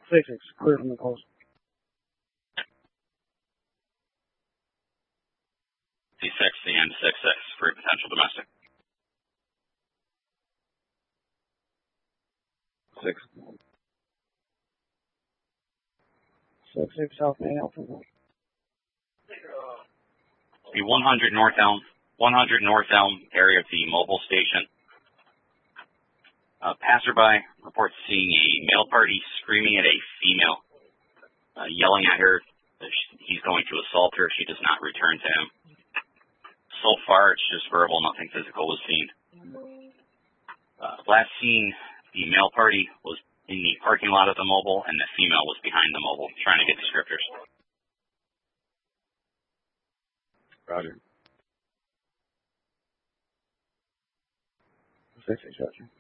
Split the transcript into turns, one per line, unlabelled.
6-6, clear from the coast.
C6 and 6-6 for potential domestic.
6. 6-6 South Main Alpha.
The 100 North Elm area of the mobile station. A passerby reports seeing a male party screaming at a female, yelling at her that he's going to assault her if she does not return to him. So far, it's just verbal, nothing physical was seen. Last seen, the male party was in the parking lot of the mobile, and the female was behind the mobile, trying to get descriptors.
Roger. 6-6, Roger.